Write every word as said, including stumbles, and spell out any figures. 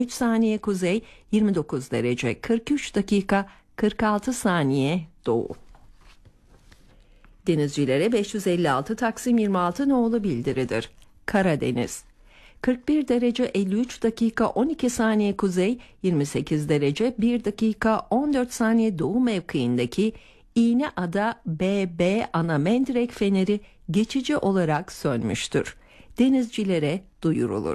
üç saniye kuzey, yirmi dokuz derece kırk üç dakika kırk altı saniye doğu. Denizcilere beş yüz elli altı Taksim yirmi altı nolu bildiridir. Karadeniz: kırk bir derece elli üç dakika on iki saniye kuzey, yirmi sekiz derece bir dakika on dört saniye doğu mevkiindeki İğneada B B ana mendirek feneri geçici olarak sönmüştür. Denizcilere duyurulur.